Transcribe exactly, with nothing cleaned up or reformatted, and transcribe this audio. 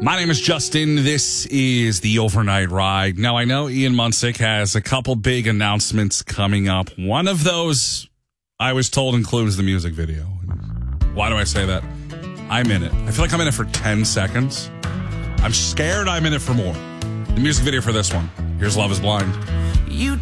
My name is Justin. This is the Overnight Ride. Now, I know Ian Munsick has a couple big announcements coming up. One of those, I was told, includes the music video. Why do I say that? I'm in it. I feel like I'm in it for ten seconds. I'm scared I'm in it for more. The music video for this one. Here's Love is Blind. You